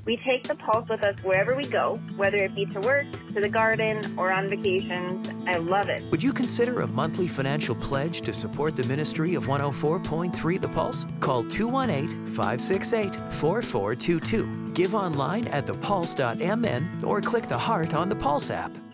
We take the Pulse with us wherever we go, whether it be to work, to the garden, or on vacations. I love it. Would you consider a monthly financial pledge to support the ministry of 104.3 The Pulse? Call 218-568-4422. Give online at thepulse.mn or click the heart on the Pulse app.